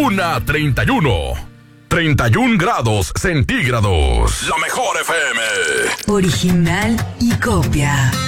1:31. 31 grados centígrados. La mejor FM. Original y copia.